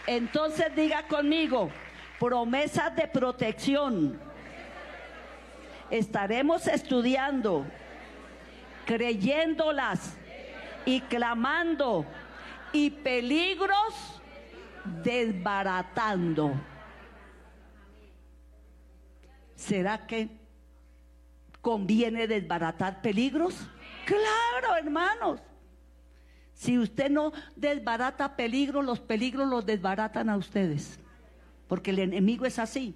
Entonces diga conmigo, promesas de protección. Estaremos estudiando, creyéndolas y clamando, y peligros desbaratando. ¿Será que conviene desbaratar peligros? Claro, hermanos. Si usted no desbarata peligros, los peligros los desbaratan a ustedes, porque el enemigo es así.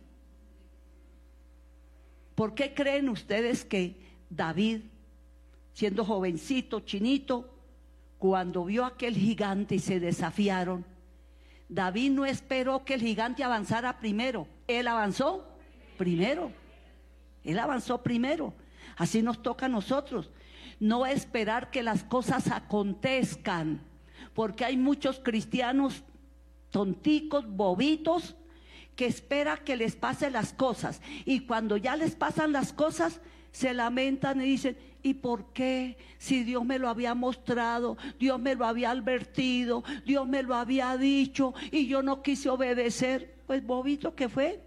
¿Por qué creen ustedes que David, siendo jovencito, chinito, cuando vio a aquel gigante y se desafiaron, David no esperó que el gigante avanzara primero? Él avanzó primero. Él avanzó primero. Así nos toca a nosotros. No esperar que las cosas acontezcan, porque hay muchos cristianos tonticos, bobitos, que espera que les pasen las cosas, y cuando ya les pasan las cosas se lamentan y dicen: ¿y por qué? Si Dios me lo había mostrado, Dios me lo había advertido, Dios me lo había dicho y yo no quise obedecer. Pues bobito que fue.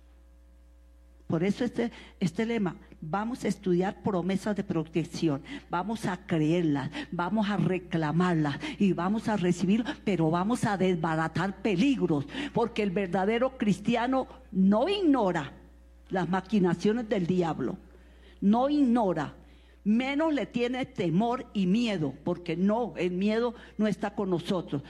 Por eso este lema: vamos a estudiar promesas de protección, vamos a creerlas, vamos a reclamarlas y vamos a recibir, pero vamos a desbaratar peligros, porque el verdadero cristiano no ignora las maquinaciones del diablo, no ignora, menos le tiene temor y miedo, porque no, el miedo no está con nosotros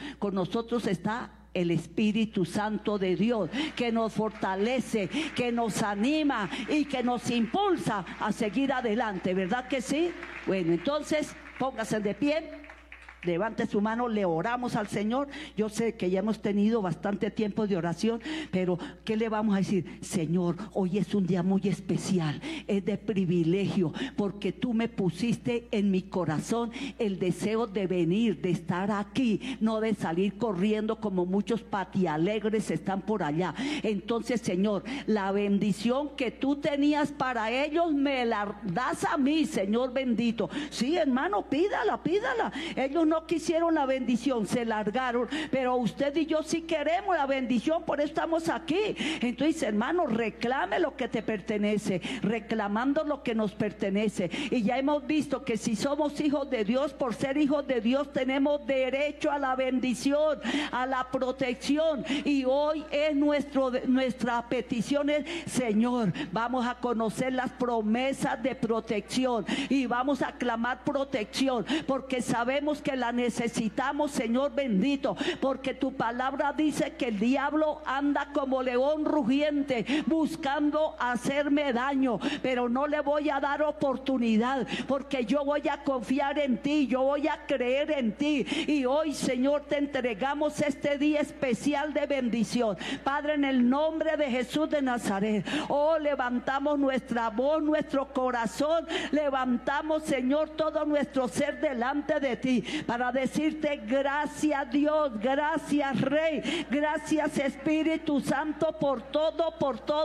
está el Espíritu Santo de Dios, que nos fortalece, que nos anima y que nos impulsa a seguir adelante, ¿verdad que sí? Bueno, entonces póngase de pie, levante su mano, le oramos al Señor. Yo sé que ya hemos tenido bastante tiempo de oración, pero ¿qué le vamos a decir? Señor, hoy es un día muy especial, es de privilegio, porque tú me pusiste en mi corazón el deseo de venir, de estar aquí, no de salir corriendo como muchos patialegres están por allá. Entonces, Señor, la bendición que tú tenías para ellos me la das a mí, Señor bendito. Sí, hermano, pídala. Ellos no quisieron la bendición, se largaron, pero usted y yo sí queremos la bendición, por eso estamos aquí. Entonces, hermano, reclame lo que te pertenece, reclamando lo que nos pertenece. Y ya hemos visto que si somos hijos de Dios, por ser hijos de Dios tenemos derecho a la bendición, a la protección. Y hoy es nuestra petición es: Señor, vamos a conocer las promesas de protección y vamos a clamar protección, porque sabemos que la necesitamos, Señor bendito, porque tu palabra dice que el diablo anda como león rugiente buscando hacerme daño, pero no le voy a dar oportunidad, porque yo voy a confiar en ti, yo voy a creer en ti. Y hoy, Señor, te entregamos este día especial de bendición, Padre, en el nombre de Jesús de Nazaret. Oh, levantamos nuestra voz, nuestro corazón, levantamos, Señor, todo nuestro ser delante de ti, para decirte gracias, Dios, gracias, Rey, gracias, Espíritu Santo, por todo.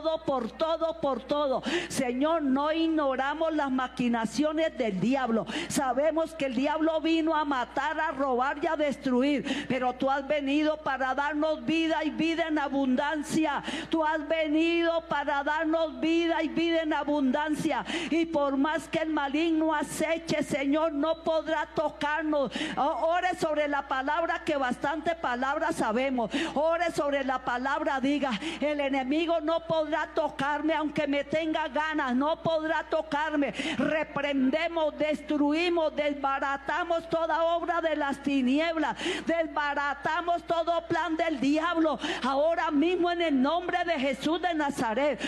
Señor, no ignoramos las maquinaciones del diablo. Sabemos que el diablo vino a matar, a robar y a destruir, pero tú has venido para darnos vida y vida en abundancia. Tú has venido para darnos vida y vida en abundancia, y por más que el maligno aceche, Señor, no podrá tocarnos. Ore sobre la palabra, que bastante palabra sabemos. Ore sobre la palabra, diga: el enemigo no podrá tocarme, aunque me tenga ganas, no podrá tocarme. Reprendemos, destruimos, desbaratamos toda obra de las tinieblas, desbaratamos todo plan del diablo, ahora mismo en el nombre de Jesús de Nazaret.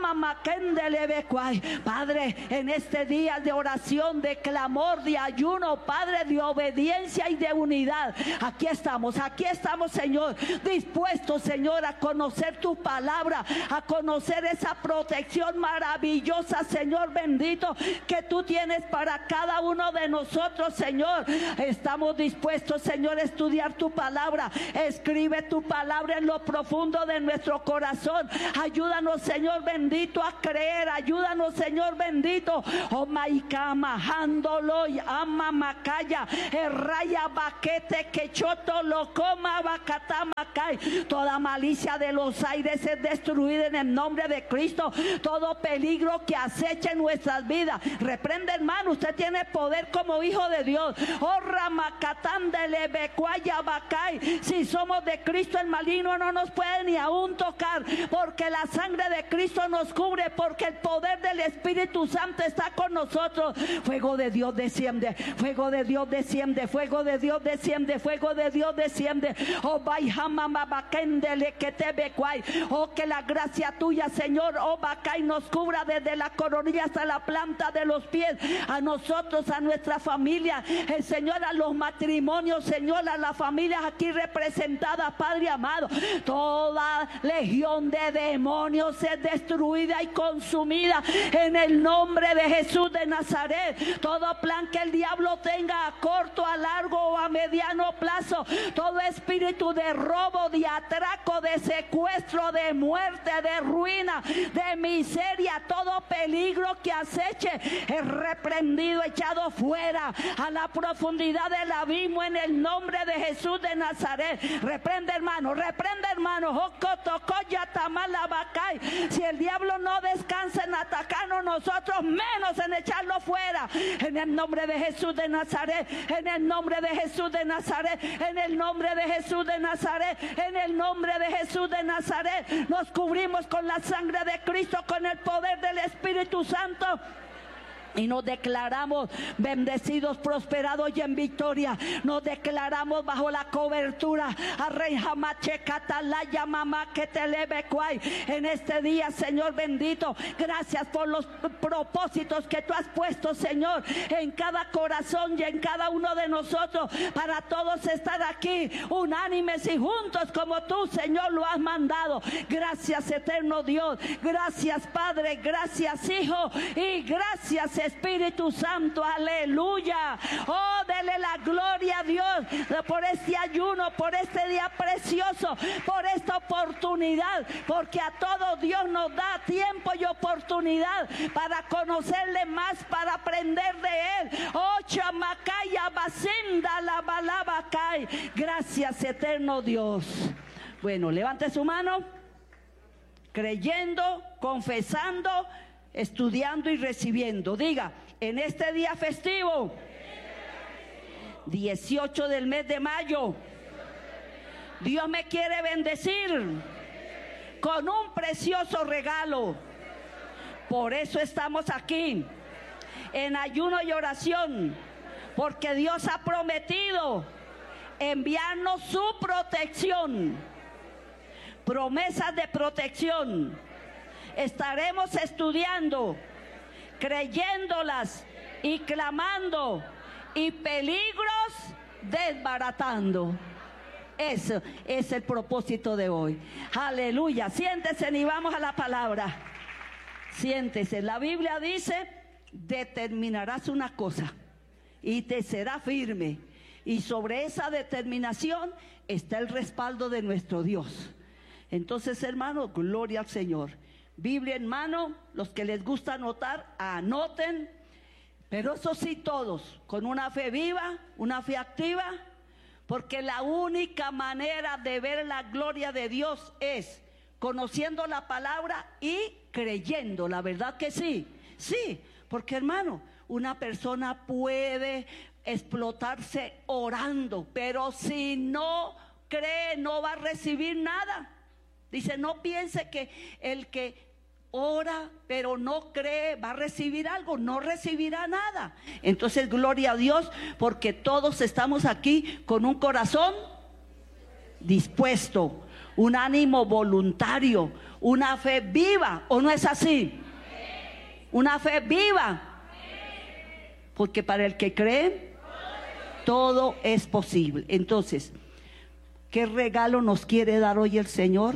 Padre, en este día de oración, de clamor, de ayuno, Padre, de obediencia y de unidad, aquí estamos, Señor, dispuestos, Señor, a conocer tu palabra, a conocer esa protección maravillosa, Señor bendito, que tú tienes para cada uno de nosotros, Señor. Estamos dispuestos, Señor, a estudiar tu palabra. Escribe tu palabra en lo profundo de nuestro corazón. Ayúdanos, Señor bendito, a creer. Ayúdanos, Señor bendito. Oh, maikama, handolo, ama, macaya, raya baquete que choto lo coma bacatamacay. Toda malicia de los aires es destruida en el nombre de Cristo. Todo peligro que aceche en nuestras vidas, reprende, hermano. Usted tiene poder como hijo de Dios. Oh ramacatán de lebecuaya bacay. Si somos de Cristo, el maligno no nos puede ni aún tocar, porque la sangre de Cristo nos cubre, porque el poder del Espíritu Santo está con nosotros. Fuego de Dios desciende, fuego de Dios desciende, fuego de Dios desciende, fuego de Dios desciende. Oh baijamamabakendele que te becuay. Oh, que la gracia tuya, Señor, oh bacay, nos cubra desde la coronilla hasta la planta de los pies, a nosotros, a nuestra familia, el Señor, a los matrimonios, Señor, a las familias aquí representadas, Padre amado. Toda legión de demonios es destruida y consumida en el nombre de Jesús de Nazaret. Todo plan que el diablo tenga a corto, a largo o a mediano plazo, todo espíritu de robo, de atraco, de secuestro, de muerte, de ruina, de miseria, todo peligro que aceche es reprendido, echado fuera a la profundidad del abismo en el nombre de Jesús de Nazaret. Reprende, hermano, reprende, hermano. Si el diablo no descansa en atacarnos, nosotros menos en echarlo fuera. En el nombre de Jesús de Nazaret, en el nombre de Jesús de Nazaret, en el nombre de Jesús de Nazaret, en el nombre de Jesús de Nazaret, nos cubrimos con la sangre de Cristo, con el poder del Espíritu Santo. Y nos declaramos bendecidos, prosperados y en victoria. Nos declaramos bajo la cobertura. En este día, Señor bendito, gracias por los propósitos que tú has puesto, Señor, en cada corazón y en cada uno de nosotros, para todos estar aquí unánimes y juntos como tú, Señor, lo has mandado. Gracias, eterno Dios. Gracias, Padre. Gracias, Hijo. Y gracias, Espíritu Santo. Aleluya. Oh, dele la gloria a Dios por este ayuno, por este día precioso, por esta oportunidad, porque a todo Dios nos da tiempo y oportunidad para conocerle más, para aprender de Él. Oh, chamacaya basinda la balabacay. Gracias, eterno Dios. Bueno, levante su mano, creyendo, confesando, estudiando y recibiendo. Diga: en este día festivo, 18 del mes de mayo, Dios me quiere bendecir con un precioso regalo. Por eso estamos aquí en ayuno y oración, porque Dios ha prometido enviarnos su protección, promesas de protección. Estaremos estudiando, creyéndolas y clamando, y peligros desbaratando. Eso es el propósito de hoy. Aleluya. Siéntese y vamos a la palabra. Siéntese. La Biblia dice: determinarás una cosa y te será firme. Y sobre esa determinación está el respaldo de nuestro Dios. Entonces, hermanos, gloria al Señor. Biblia en mano, los que les gusta anotar, anoten, pero eso sí, todos con una fe viva, una fe activa, porque la única manera de ver la gloria de Dios es conociendo la palabra y creyendo. La verdad que sí, sí, porque, hermano, una persona puede explotarse orando, pero si no cree, no va a recibir nada. Dice: no piense que el que ora pero no cree va a recibir algo, no recibirá nada. Entonces, gloria a Dios, porque todos estamos aquí con un corazón dispuesto, un ánimo voluntario, una fe viva. ¿O no es así? Una fe viva, porque para el que cree todo es posible. Entonces, ¿qué regalo nos quiere dar hoy el Señor?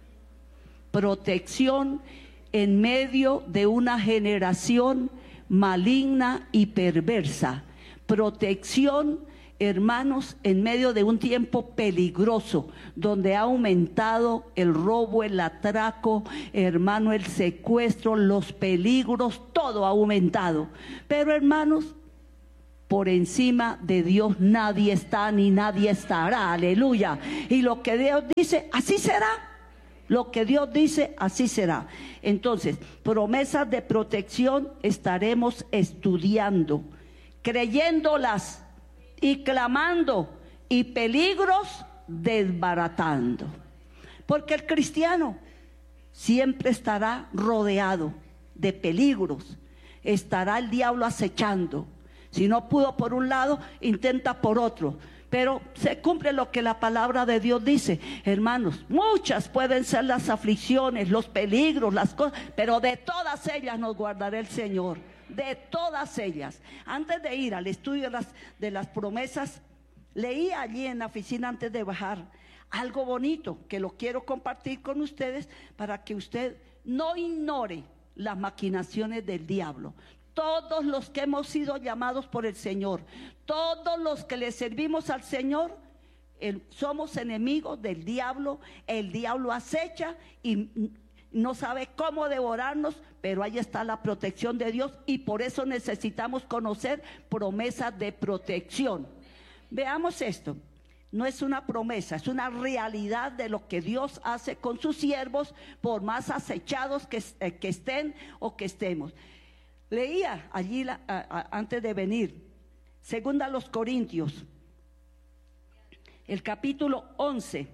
Protección en medio de una generación maligna y perversa. Protección, hermanos, en medio de un tiempo peligroso, donde ha aumentado el robo, el atraco, hermano, el secuestro, los peligros, todo ha aumentado. Pero, hermanos, por encima de Dios nadie está ni nadie estará. Aleluya. Y lo que Dios dice, así será. Lo que Dios dice, así será. Entonces, promesas de protección estaremos estudiando, creyéndolas y clamando, y peligros desbaratando. Porque el cristiano siempre estará rodeado de peligros. Estará el diablo acechando. Si no pudo por un lado, intenta por otro. Pero se cumple lo que la palabra de Dios dice. Hermanos, muchas pueden ser las aflicciones, los peligros, las cosas, pero de todas ellas nos guardará el Señor. De todas ellas. Antes de ir al estudio de las promesas, leí allí en la oficina antes de bajar algo bonito que lo quiero compartir con ustedes para que usted no ignore las maquinaciones del diablo. Todos los que hemos sido llamados por el Señor, todos los que le servimos al Señor, somos enemigos del diablo. El diablo acecha y no sabe cómo devorarnos, pero ahí está la protección de Dios, y por eso necesitamos conocer promesas de protección. Veamos esto. No es una promesa, es una realidad de lo que Dios hace con sus siervos, por más acechados que estén o que estemos. Leía allí antes de venir, segunda a los Corintios, el capítulo 11,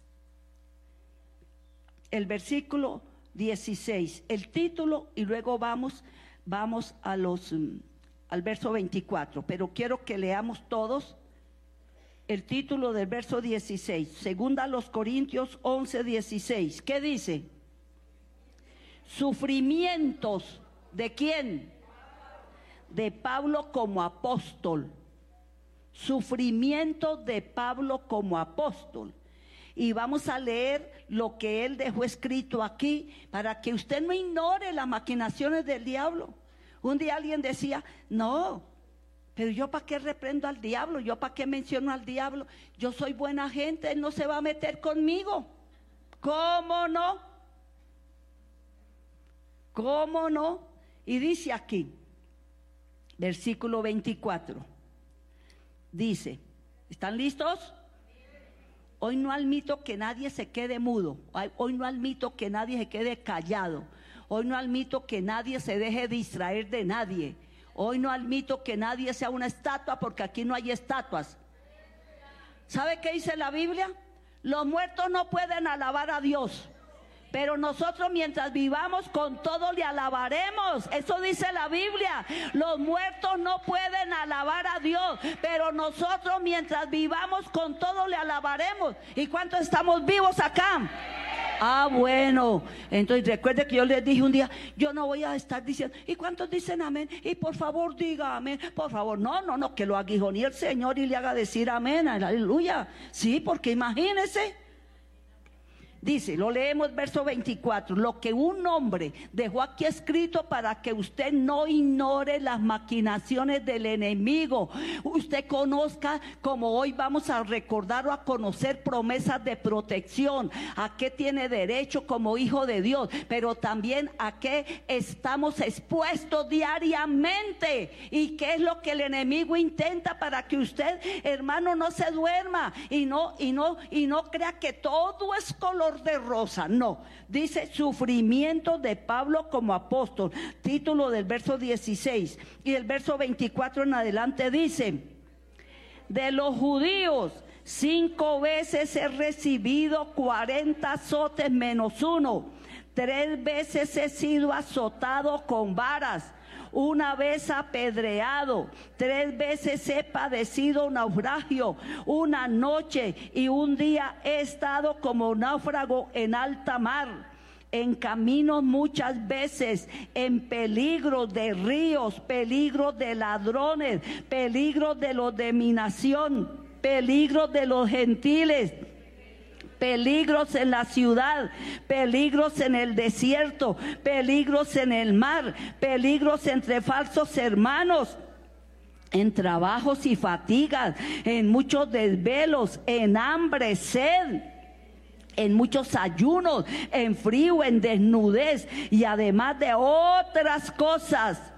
el versículo 16, el título, y luego vamos al verso 24, pero quiero que leamos todos el título del verso 16, segunda a los Corintios 11, 16. ¿Qué dice? Sufrimientos, ¿de quién? De Pablo como apóstol. Sufrimientos de Pablo como apóstol. Y vamos a leer lo que él dejó escrito aquí, para que usted no ignore las maquinaciones del diablo. Un día alguien decía, no, pero yo para qué reprendo al diablo, yo para qué menciono al diablo, yo soy buena gente, él no se va a meter conmigo. ¿Cómo no? ¿Cómo no? Y dice aquí, versículo 24, dice, ¿están listos? Hoy no admito que nadie se quede mudo, hoy no admito que nadie se quede callado, hoy no admito que nadie se deje distraer de nadie. Hoy no admito que nadie sea una estatua, porque aquí no hay estatuas. ¿Sabe qué dice la Biblia? Los muertos no pueden alabar a Dios, pero nosotros mientras vivamos con todo le alabaremos. Eso dice la Biblia. Los muertos no pueden alabar a Dios, pero nosotros mientras vivamos con todo le alabaremos. ¿Y cuántos estamos vivos acá? Ah, bueno, entonces recuerde que yo les dije un día, yo no voy a estar diciendo, ¿y cuántos dicen amén? Y por favor diga amén, por favor, no, que lo aguijonee el Señor y le haga decir amén, aleluya. Sí, porque imagínese. Dice, lo leemos verso 24, lo que un hombre dejó aquí escrito para que usted no ignore las maquinaciones del enemigo. Usted conozca, como hoy vamos a recordar o a conocer, promesas de protección, a qué tiene derecho como hijo de Dios, pero también a qué estamos expuestos diariamente y qué es lo que el enemigo intenta para que usted, hermano, no se duerma y no crea que todo es color de rosa. No, dice sufrimiento de Pablo como apóstol, título del verso 16, y el verso 24 en adelante dice: de los judíos 5 veces he recibido 40 azotes menos uno, 3 veces he sido azotado con varas, 1 vez apedreado, 3 veces he padecido naufragio, 1 noche y 1 día he estado como náufrago en alta mar, en caminos muchas veces, en peligros de ríos, peligros de ladrones, peligros de los de mi nación, peligros de los gentiles, peligros en la ciudad, peligros en el desierto, peligros en el mar, peligros entre falsos hermanos, en trabajos y fatigas, en muchos desvelos, en hambre, sed, en muchos ayunos, en frío, en desnudez, y además de otras cosas.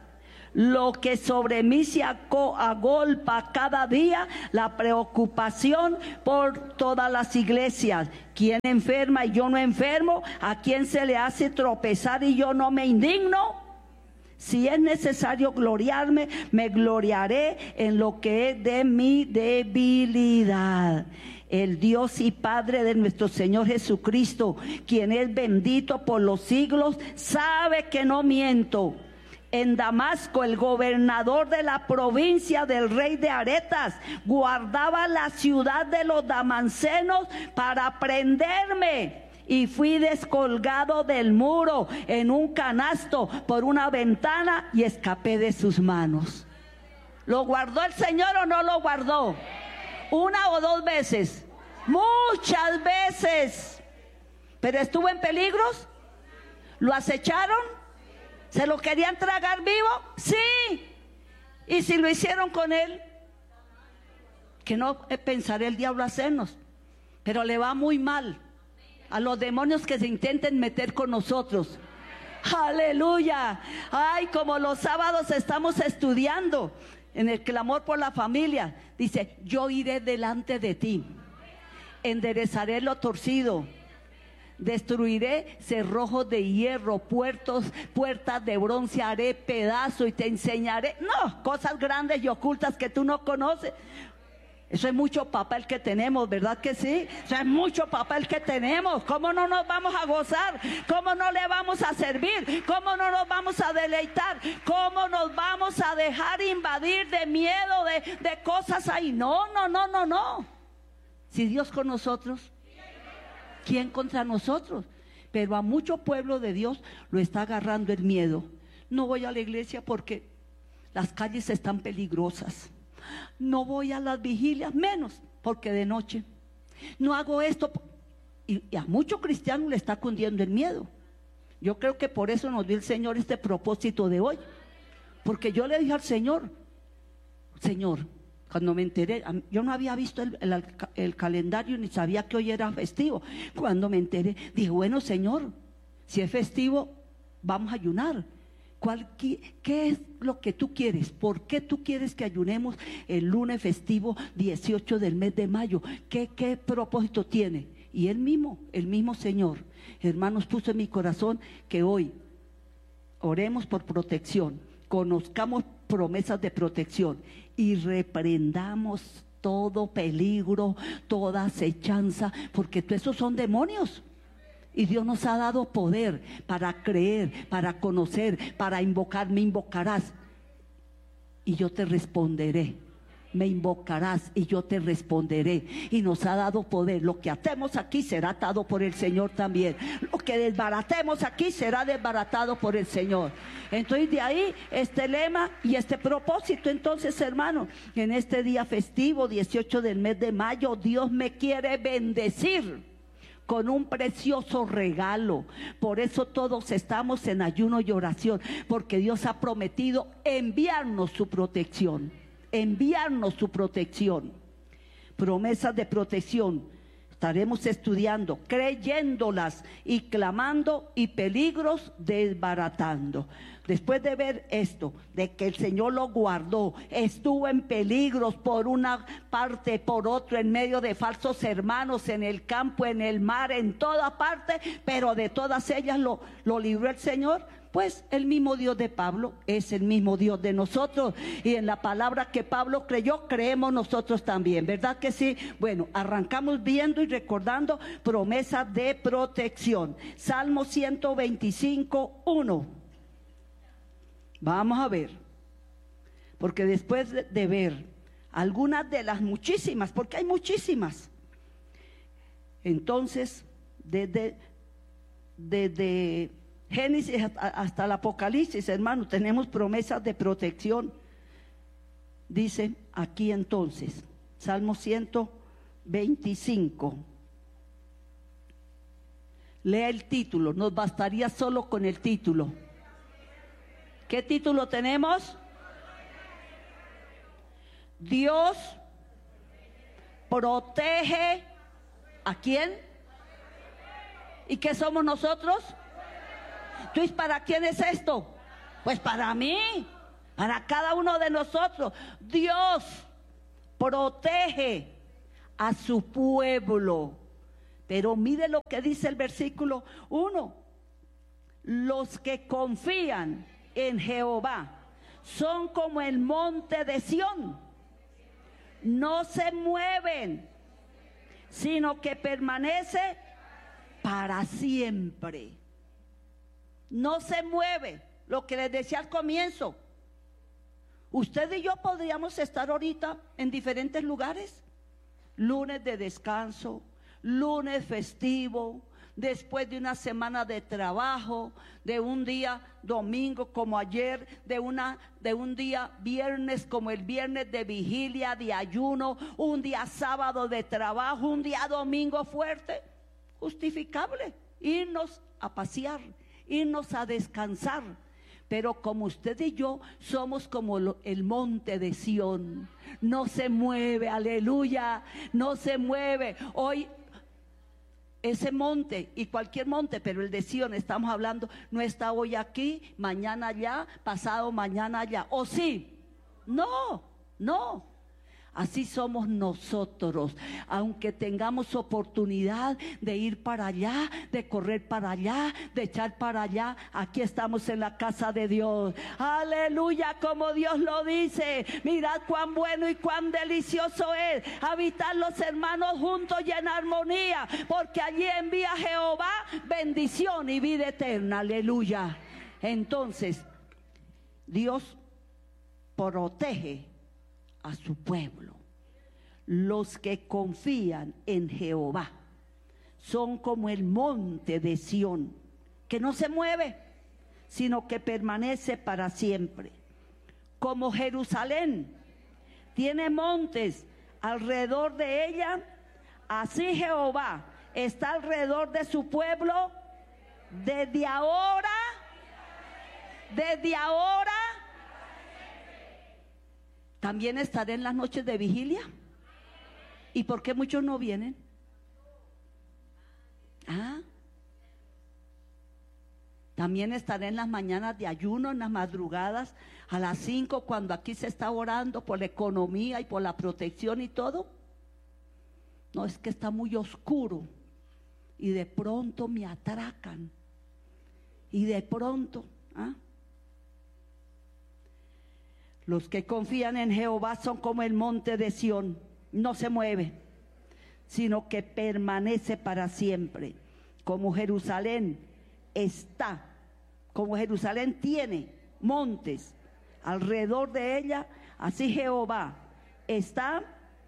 lo que sobre mí se agolpa cada día, la preocupación por todas las iglesias. ¿Quién enferma y yo no enfermo? ¿A quién se le hace tropezar y yo no me indigno? Si es necesario gloriarme, me gloriaré en lo que es de mi debilidad. El Dios y Padre de nuestro Señor Jesucristo, quien es bendito por los siglos, sabe que no miento. En Damasco, el gobernador de la provincia del rey de Aretas guardaba la ciudad de los damascenos para prenderme. Y fui descolgado del muro en un canasto por una ventana y escapé de sus manos. ¿Lo guardó el Señor o no lo guardó? ¿Una o dos veces? Muchas veces. ¿Pero estuvo en peligros? ¿Lo acecharon? ¿Se lo querían tragar vivo? Sí. ¿Y si lo hicieron con él? Que no pensará el diablo hacernos, pero le va muy mal a los demonios que se intenten meter con nosotros. Aleluya. Ay, como los sábados estamos estudiando en el clamor por la familia, dice: yo iré delante de ti, enderezaré lo torcido, destruiré cerrojos de hierro, puertas de bronce haré pedazo y te enseñaré, no, cosas grandes y ocultas que tú no conoces. Eso es mucho papel que tenemos, ¿verdad que sí? Eso es mucho papel que tenemos. ¿Cómo no nos vamos a gozar? ¿Cómo no le vamos a servir? ¿Cómo no nos vamos a deleitar? ¿Cómo nos vamos a dejar invadir de miedo, de cosas ahí? No. Si Dios con nosotros, ¿quién contra nosotros? Pero a mucho pueblo de Dios lo está agarrando el miedo. No voy a la iglesia porque las calles están peligrosas. No voy a las vigilias, menos porque de noche. No hago esto. Y a muchos cristianos le está cundiendo el miedo. Yo creo que por eso nos dio el Señor este propósito de hoy. Porque yo le dije al Señor, cuando me enteré, yo no había visto el calendario ni sabía que hoy era festivo. Cuando me enteré, dije: bueno, Señor, si es festivo, vamos a ayunar. ¿Qué es lo que tú quieres? ¿Por qué tú quieres que ayunemos el lunes festivo 18 del mes de mayo? ¿Qué propósito tiene? Y el mismo Señor, hermanos, puso en mi corazón que hoy oremos por protección, conozcamos promesas de protección y reprendamos todo peligro, toda acechanza, porque todos esos son demonios. Y Dios nos ha dado poder para creer, para conocer, para invocar. Me invocarás y yo te responderé. Me invocarás y yo te responderé. Y nos ha dado poder. Lo que atemos aquí será atado por el Señor también. Lo que desbaratemos aquí será desbaratado por el Señor. Entonces de ahí este lema y este propósito. Entonces, hermano, en este día festivo 18 del mes de mayo, Dios me quiere bendecir con un precioso regalo. Por eso todos estamos en ayuno y oración, porque Dios ha prometido enviarnos su protección. Enviarnos su protección. Promesas de protección. Estaremos estudiando, creyéndolas y clamando, y peligros desbaratando. Después de ver esto, de que el Señor lo guardó, estuvo en peligros por una parte, por otro, en medio de falsos hermanos, en el campo, en el mar, en toda parte, pero de todas ellas lo libró el Señor. Pues el mismo Dios de Pablo es el mismo Dios de nosotros, y en la palabra que Pablo creyó, creemos nosotros también, ¿verdad que sí? Bueno, arrancamos viendo y recordando promesas de protección. Salmo 125, 1. Vamos a ver, porque después de ver algunas de las muchísimas, porque hay muchísimas, entonces desde Génesis hasta el Apocalipsis, hermano, tenemos promesas de protección. Dice aquí entonces, Salmo 125. Lea el título, nos bastaría solo con el título. ¿Qué título tenemos? Dios protege ¿a quién? ¿Y qué somos nosotros? Entonces, ¿para quién es esto? Pues para mí, Para cada uno de nosotros, Dios protege a su pueblo. Pero mire lo que dice el versículo 1. Los que confían en Jehová son como el monte de Sión. No se mueven, sino que permanece para siempre. No se mueve. Lo que les decía al comienzo. Usted y yo podríamos estar ahorita en diferentes lugares. Lunes de descanso, lunes festivo, después de una semana de trabajo, de un día domingo como ayer, de un día viernes como el viernes de vigilia, de ayuno, un día sábado de trabajo, un día domingo fuerte, justificable, irnos a pasear, irnos a descansar. Pero como usted y yo somos como el monte de Sión, no se mueve, aleluya, no se mueve. Hoy ese monte y cualquier monte, pero el de Sión estamos hablando, no está hoy aquí, mañana allá, pasado mañana allá. ¿O sí? No, no. Así somos nosotros, aunque tengamos oportunidad de ir para allá, de correr para allá, de echar para allá, aquí estamos en la casa de Dios. Aleluya, como Dios lo dice. Mirad cuán bueno y cuán delicioso es habitar los hermanos juntos y en armonía, porque allí envía Jehová bendición y vida eterna. Aleluya. Entonces, Dios protege a su pueblo. Los que confían en Jehová son como el monte de Sión, que no se mueve, sino que permanece para siempre. Como Jerusalén tiene montes alrededor de ella, así Jehová está alrededor de su pueblo desde ahora. También estaré en las noches de vigilia. ¿Y por qué muchos no vienen? También estaré en las mañanas de ayuno, en las madrugadas, a las 5, cuando aquí se está orando por la economía y por la protección y todo. No, es que está muy oscuro y de pronto me atracan. Y de pronto, los que confían en Jehová son como el monte de Sión, no se mueve, sino que permanece para siempre. Como Jerusalén tiene montes alrededor de ella, así Jehová está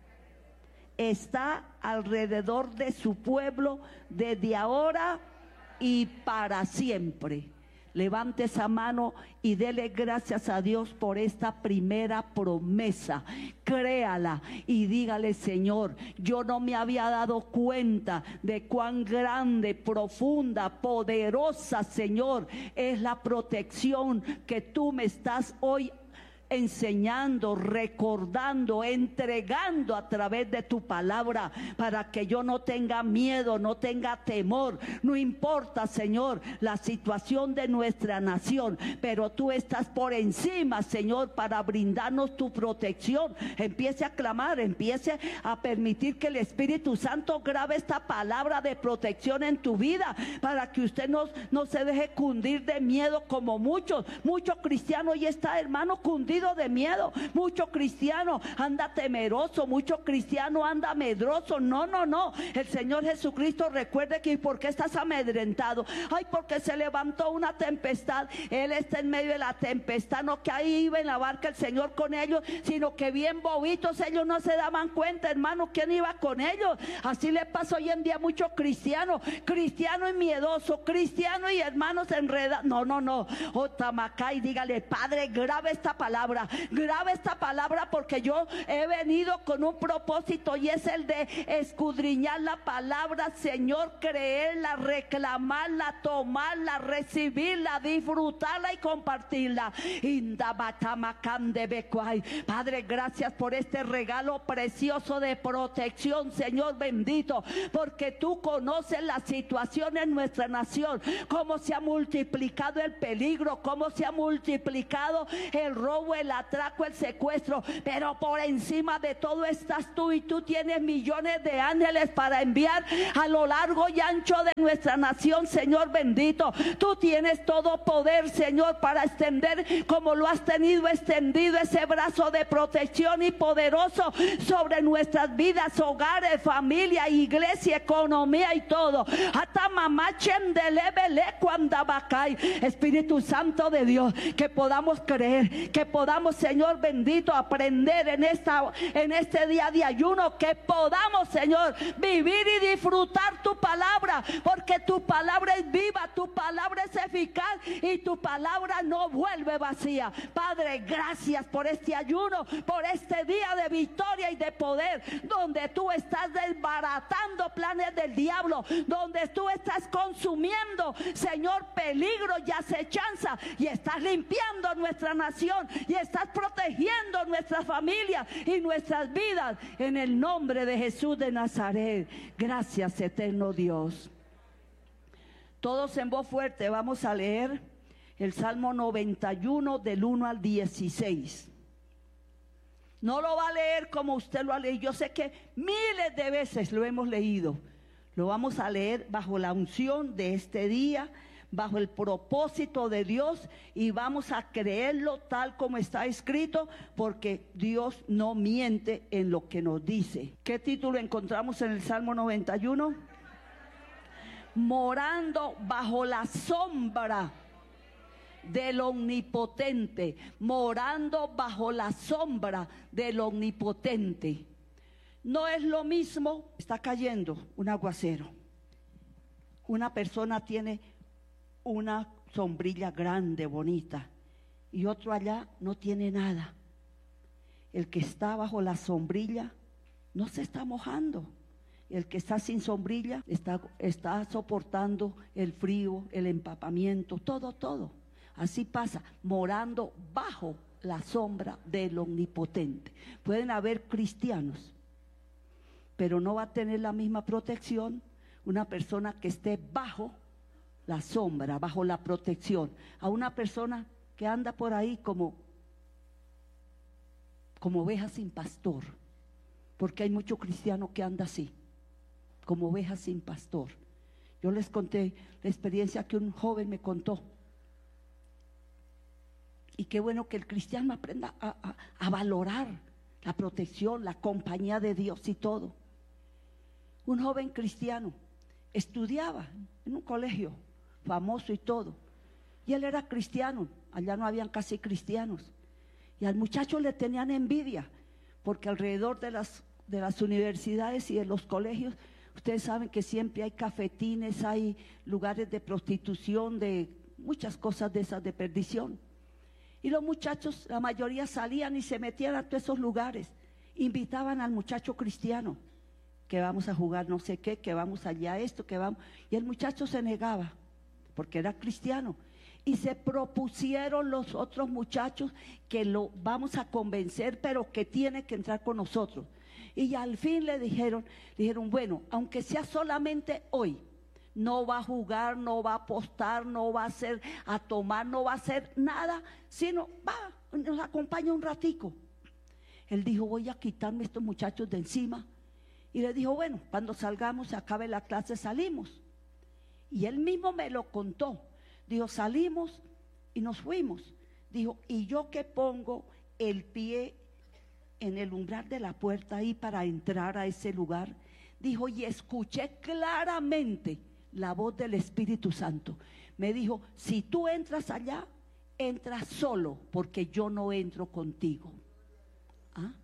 alrededor de su pueblo desde ahora y para siempre. Levante esa mano y dele gracias a Dios por esta primera promesa. Créala y dígale: Señor, yo no me había dado cuenta de cuán grande, profunda, poderosa, Señor, es la protección que tú me estás hoy enseñando, recordando, entregando a través de tu palabra, para que yo no tenga miedo, no tenga temor. No importa, Señor, la situación de nuestra nación, pero tú estás por encima, Señor, para brindarnos tu protección. Empiece a clamar, empiece a permitir que el Espíritu Santo grabe esta palabra de protección en tu vida, para que usted no se deje cundir de miedo, como muchos cristianos y está, hermano, cundido de miedo. Mucho cristiano anda temeroso, mucho cristiano anda medroso. No. El Señor Jesucristo, recuerde que ¿por qué estás amedrentado? Ay, porque se levantó una tempestad. Él está en medio de la tempestad. No que ahí iba en la barca el Señor con ellos, sino que bien bobitos, ellos no se daban cuenta, hermano, quién iba con ellos. Así le pasa hoy en día a muchos cristiano y miedoso, cristiano y hermanos enredados. No. Tamacay, dígale: Padre, grave esta palabra, porque yo he venido con un propósito, y es el de escudriñar la palabra, Señor, creerla, reclamarla, tomarla, recibirla, disfrutarla y compartirla. Padre, gracias por este regalo precioso de protección, Señor bendito, porque tú conoces la situación en nuestra nación, cómo se ha multiplicado el peligro, cómo se ha multiplicado el robo, robo, el atraco, el secuestro, pero por encima de todo estás tú, y tú tienes millones de ángeles para enviar a lo largo y ancho de nuestra nación, Señor bendito. Tú tienes todo poder, Señor, para extender como lo has tenido extendido ese brazo de protección y poderoso sobre nuestras vidas, hogares, familia, iglesia, economía y todo. Hasta mamá chendelebele cuando bacay. Espíritu Santo de Dios, que podamos creer, que podamos, Señor bendito, aprender en este día de ayuno, que podamos, Señor, vivir y disfrutar tu palabra, porque tu palabra es viva, tu palabra es eficaz y tu palabra no vuelve vacía. Padre, gracias por este ayuno, por este día de victoria y de poder, donde tú estás desbaratando planes del diablo, donde tú estás consumiendo, Señor, peligro y acechanza, y estás limpiando nuestra nación y estás protegiendo nuestras familias y nuestras vidas, en el nombre de Jesús de Nazaret. Gracias, eterno Dios. Todos en voz fuerte vamos a leer el Salmo 91 del 1 al 16. No lo va a leer como usted lo ha leído. Yo sé que miles de veces lo hemos leído. Lo vamos a leer bajo la unción de este día, bajo el propósito de Dios, y vamos a creerlo tal como está escrito, porque Dios no miente en lo que nos dice. ¿Qué título encontramos en el Salmo 91? Morando bajo la sombra del Omnipotente. Morando bajo la sombra del Omnipotente. No es lo mismo, está cayendo un aguacero. Una persona tiene una sombrilla grande, bonita, y otro allá no tiene nada. El que está bajo la sombrilla no se está mojando. El que está sin sombrilla está soportando el frío, el empapamiento, todo. Así pasa, morando bajo la sombra del Omnipotente. Pueden haber cristianos, pero no va a tener la misma protección una persona que esté bajo la sombra, bajo la protección, a una persona que anda por ahí como oveja sin pastor, porque hay mucho cristiano que anda así, como oveja sin pastor. Yo les conté la experiencia que un joven me contó, y qué bueno que el cristiano aprenda a valorar la protección, la compañía de Dios y todo. Un joven cristiano estudiaba en un colegio famoso y todo, y él era cristiano. Allá no habían casi cristianos, y al muchacho le tenían envidia, porque alrededor de las universidades y de los colegios, ustedes saben que siempre hay cafetines, hay lugares de prostitución, de muchas cosas de esas de perdición, y los muchachos, la mayoría salían y se metían a todos esos lugares, invitaban al muchacho cristiano, que vamos a jugar no sé qué, que vamos allá esto, que vamos, y el muchacho se negaba, porque era cristiano, y se propusieron los otros muchachos que lo vamos a convencer, pero que tiene que entrar con nosotros. Y al fin le dijeron, bueno, aunque sea solamente hoy, no va a jugar, no va a apostar, no va a hacer, a tomar, no va a hacer nada, sino nos acompaña un ratico. Él dijo, voy a quitarme estos muchachos de encima. Y le dijo, bueno, cuando salgamos, se acabe la clase, salimos. Y él mismo me lo contó. Dijo, salimos y nos fuimos. Dijo, y yo que pongo el pie en el umbral de la puerta ahí para entrar a ese lugar, dijo, y escuché claramente la voz del Espíritu Santo. Me dijo, si tú entras allá, entras solo, porque yo no entro contigo. ¿Ah?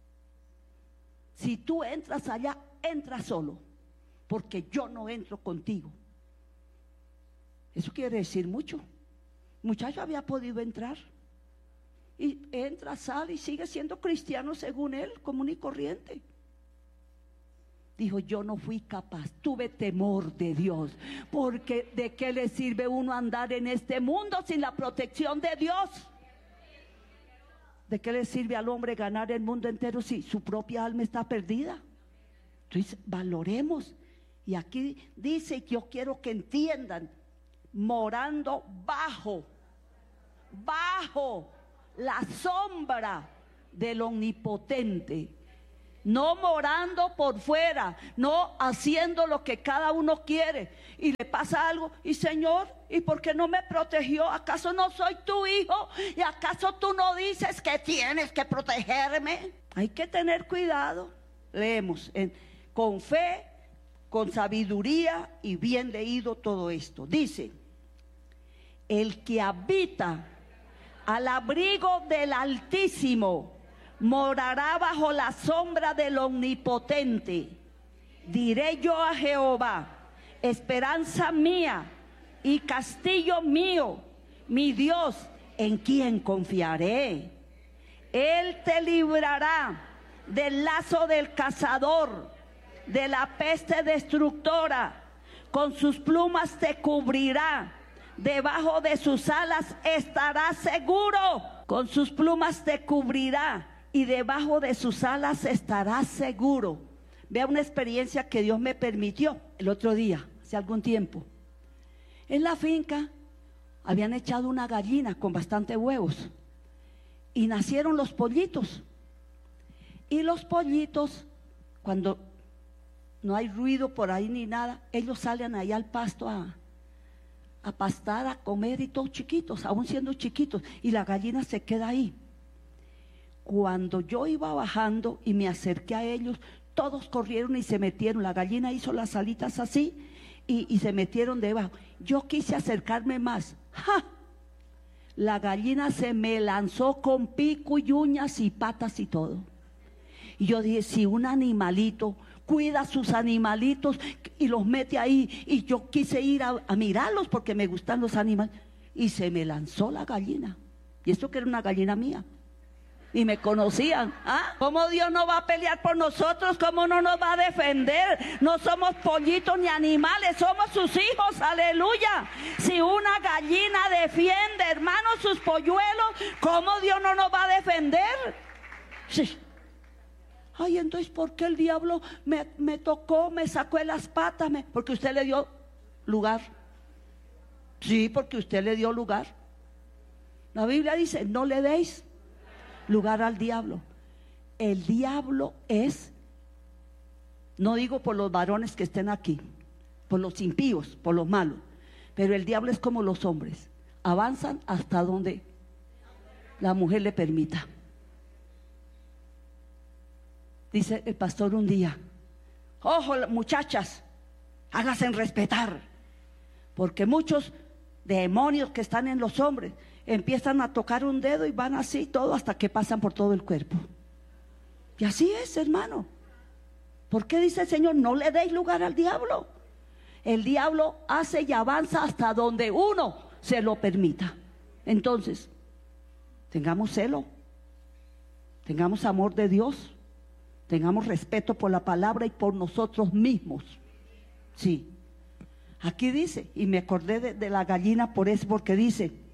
Si tú entras allá, entra solo, porque yo no entro contigo. Eso quiere decir mucho. El muchacho había podido entrar, y entra, sale y sigue siendo cristiano según él, común y corriente. Dijo, yo no fui capaz, tuve temor de Dios, porque ¿de qué le sirve uno andar en este mundo sin la protección de Dios? ¿De qué le sirve al hombre ganar el mundo entero si su propia alma está perdida? Entonces valoremos. Y aquí dice, yo quiero que entiendan, morando bajo la sombra del Omnipotente. No morando por fuera, no haciendo lo que cada uno quiere. Y le pasa algo, y Señor, ¿y por qué no me protegió? ¿Acaso no soy tu hijo? ¿Y acaso tú no dices que tienes que protegerme? Hay que tener cuidado. Leemos con fe, con sabiduría y bien leído todo esto. Dice: el que habita al abrigo del Altísimo morará bajo la sombra del Omnipotente. Diré yo a Jehová, esperanza mía y castillo mío, mi Dios, en quien confiaré. Él te librará del lazo del cazador, de la peste destructora. Con sus plumas te cubrirá, debajo de sus alas estarás seguro. Con sus plumas te cubrirá y debajo de sus alas estarás seguro. Vea una experiencia que Dios me permitió el otro día, hace algún tiempo. En la finca habían echado una gallina con bastante huevos y nacieron los pollitos. Y los pollitos, cuando no hay ruido por ahí ni nada, ellos salen ahí al pasto a pastar, a comer, y todos chiquitos, aún siendo chiquitos, y la gallina se queda ahí. Cuando yo iba bajando y me acerqué a ellos, todos corrieron y se metieron. La gallina hizo las alitas así y se metieron debajo. Yo quise acercarme más. ¡Ja! La gallina se me lanzó con pico y uñas y patas y todo. Y yo dije, si un animalito cuida a sus animalitos y los mete ahí, y yo quise ir a mirarlos porque me gustan los animales, y se me lanzó la gallina. Y esto que era una gallina mía. Y me conocían. ¿Ah? ¿Cómo Dios no va a pelear por nosotros? ¿Cómo no nos va a defender? No somos pollitos ni animales, somos sus hijos, aleluya. Si una gallina defiende, hermanos, sus polluelos, ¿cómo Dios no nos va a defender? Sí. Ay, entonces, ¿por qué el diablo me tocó, me sacó de las patas? Porque usted le dio lugar. Sí, porque usted le dio lugar. La Biblia dice, no le deis lugar al diablo. El diablo es, no digo por los varones que estén aquí, por los impíos, por los malos, pero el diablo es como los hombres, avanzan hasta donde la mujer le permita. Dice el pastor un día, ojo muchachas, háganse respetar, porque muchos demonios que están en los hombres empiezan a tocar un dedo y van así todo hasta que pasan por todo el cuerpo. Y así es, hermano. ¿Por qué dice el Señor, no le deis lugar al diablo? El diablo hace y avanza hasta donde uno se lo permita. Entonces, tengamos celo, tengamos amor de Dios, tengamos respeto por la palabra y por nosotros mismos. Sí. Aquí dice, y me acordé de la gallina por eso, porque dice,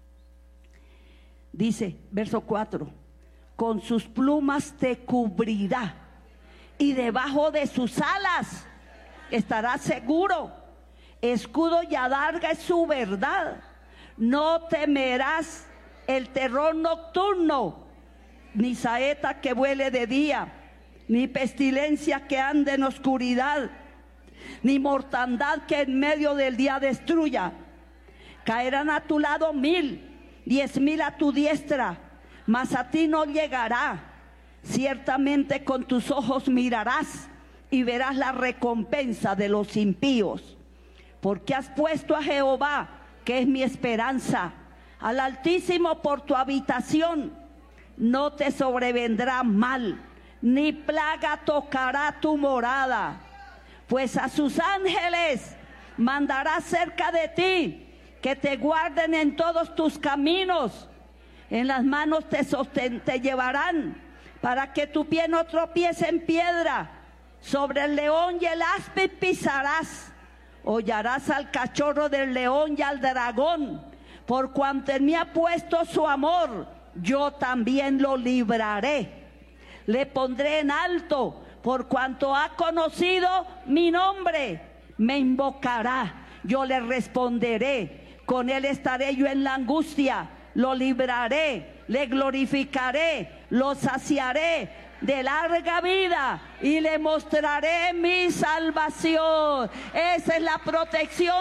verso 4, con sus plumas te cubrirá y debajo de sus alas estarás seguro. Escudo y adarga es su verdad. No temerás el terror nocturno, ni saeta que vuele de día, ni pestilencia que ande en oscuridad, ni mortandad que en medio del día destruya. Caerán a tu lado 1000, 10,000 a tu diestra, mas a ti no llegará. Ciertamente con tus ojos mirarás y verás la recompensa de los impíos. Porque has puesto a Jehová, que es mi esperanza, al Altísimo por tu habitación. No te sobrevendrá mal, ni plaga tocará tu morada. Pues a sus ángeles mandará cerca de ti, que te guarden en todos tus caminos. En las manos te llevarán, para que tu pie no tropiece en piedra. Sobre el león y el áspid pisarás. Hollarás al cachorro del león y al dragón. Por cuanto en mí ha puesto su amor, yo también lo libraré. Le pondré en alto, por cuanto ha conocido mi nombre. Me invocará, yo le responderé. Con él estaré yo en la angustia, lo libraré, le glorificaré, lo saciaré de larga vida y le mostraré mi salvación. Esa es la protección